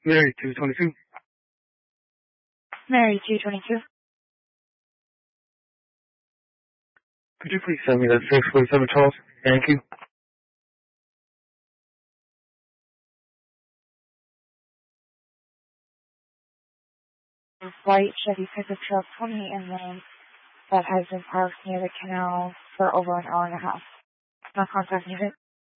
Mary 222. Mary 222. Could you please send me that 647 Charles? Thank you. White Chevy pickup truck, 28 in lane, that has been parked near the canal for over an hour and a half. No contact needed.